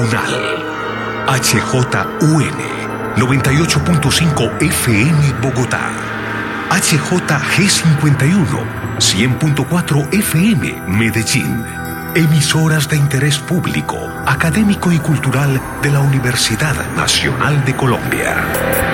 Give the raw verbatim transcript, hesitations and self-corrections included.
Nacional. H J U N noventa y ocho punto cinco F M Bogotá. H J G cincuenta y uno cien punto cuatro F M Medellín. Emisoras de interés público, académico y cultural de la Universidad Nacional de Colombia.